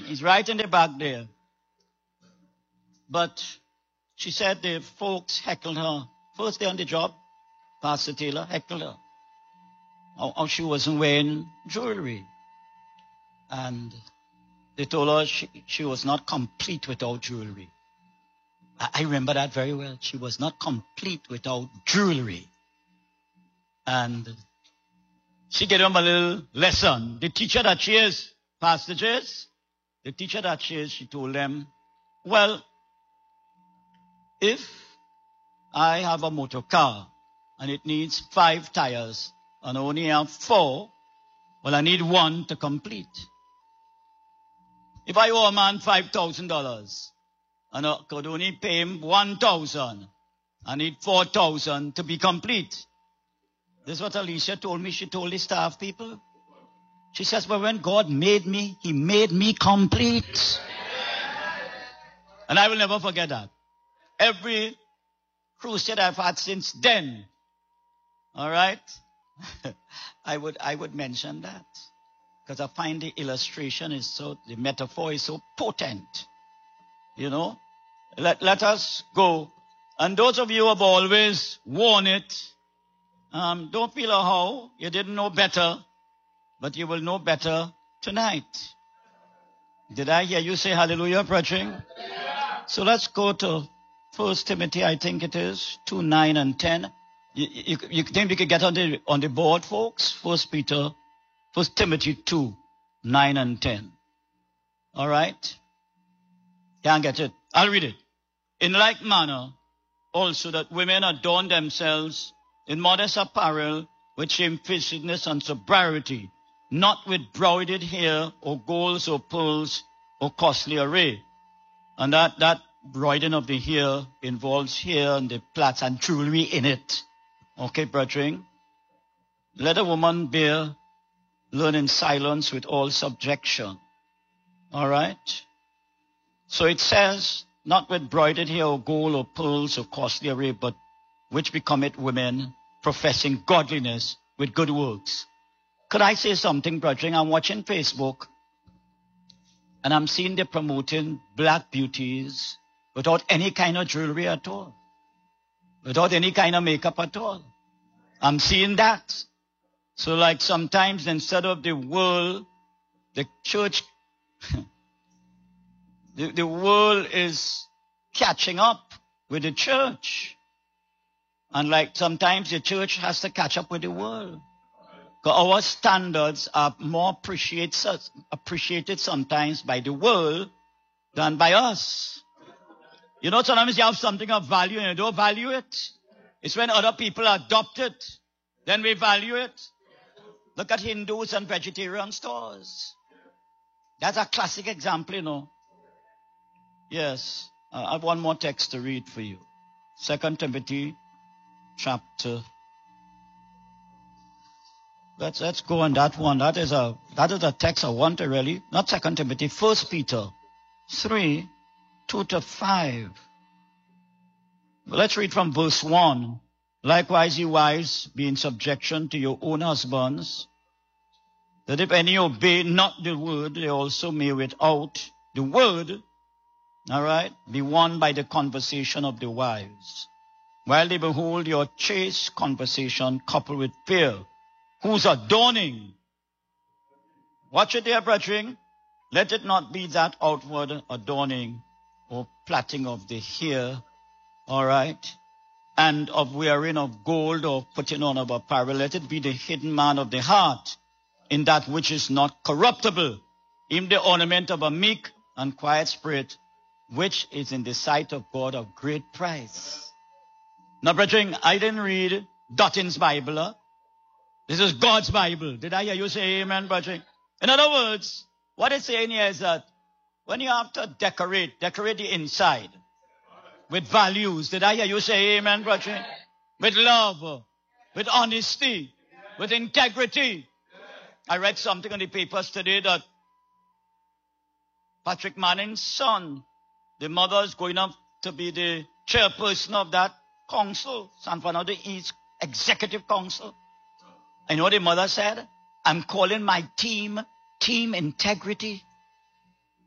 He's right in the back there. But she said the folks heckled her. First day on the job, Pastor Taylor heckled her. How she wasn't wearing jewelry. And they told her she was not complete without jewelry. I remember that very well. She was not complete without jewelry. And she gave them a little lesson. The teacher that she is, Pastor Jess, the teacher that she is, she told them, well, if I have a motor car and it needs 5 tires and I only have 4, well, I need 1 to complete. If I owe a man $5,000 and I could only pay him $1,000, I need 4,000 to be complete. This is what Alicia told me. She told the staff people. She says, but when God made me, He made me complete. And I will never forget that. Every crusade I've had since then, all right, I would mention that. Because I find the illustration is the metaphor is so potent. You know, let us go. And those of you who have always worn it, don't feel a how. You didn't know better, but you will know better tonight. Did I hear you say hallelujah, preaching? Yeah. So let's go to 1 Timothy, I think it is, 2, 9 and 10. You think we could get on the board, folks? 1 Timothy 2, 9 and 10. All right? Can't get it. I'll read it. In like manner, also that women adorn themselves in modest apparel, with shamefacedness and sobriety, not with broided hair, or golds, or pearls, or costly array. And that broidening of the hair involves hair and the plaits and jewelry in it. Okay, brethren? Let a woman learn in silence with all subjection. All right? So it says, not with broidered hair, or gold, or pearls, or costly array, but which becometh women professing godliness with good works. Could I say something, brethren? I'm watching Facebook, and I'm seeing they're promoting black beauties without any kind of jewelry at all, without any kind of makeup at all. I'm seeing that. So like sometimes instead of the world, the church, the world is catching up with the church. And like sometimes the church has to catch up with the world. Because our standards are more appreciated sometimes by the world than by us. You know, sometimes you have something of value and you don't value it. It's when other people adopt it, then we value it. Look at Hindus and vegetarian stores. That's a classic example, you know. Yes. I have one more text to read for you. 2 Timothy chapter. Let's go on that one. That is a text I want to really. Not 2 Timothy, 1 Peter 3, 2 to 5. Let's read from verse 1. Likewise, ye wives, be in subjection to your own husbands, that if any obey not the word, they also may without the word, all right, be won by the conversation of the wives, while they behold your chaste conversation coupled with fear, whose adorning, watch it there, brethren, let it not be that outward adorning or plaiting of the hair, all right, and of wearing of gold or putting on of apparel. Let it be the hidden man of the heart, in that which is not corruptible, in the ornament of a meek and quiet spirit, which is in the sight of God of great price. Now, brethren, I didn't read Dottin's Bible. Huh? This is God's Bible. Did I hear you say amen, brethren? In other words, what it's saying here is that when you have to decorate the inside with values. Did I hear you say amen, brethren? With love, with honesty, with integrity. I read something in the papers today that Patrick Manning's son, the mother is going up to be the chairperson of that council, San Fernando East Executive Council. And you know what the mother said? I'm calling my team Integrity.